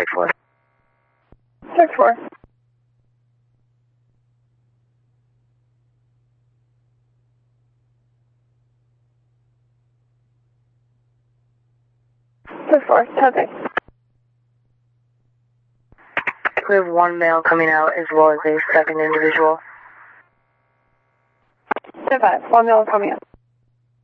search for? Search for. Search for. Subject. We have one male coming out as well as a second individual. 10-5. One male coming out.